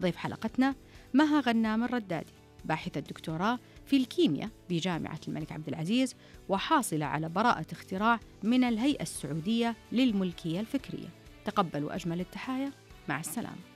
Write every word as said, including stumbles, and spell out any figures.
ضيف حلقتنا مها غنام الردادي، باحثة دكتوراه في الكيمياء بجامعة الملك عبد العزيز، وحاصلة على براءة اختراع من الهيئة السعودية للملكية الفكرية. تقبلوا أجمل التحايا، مع السلامة.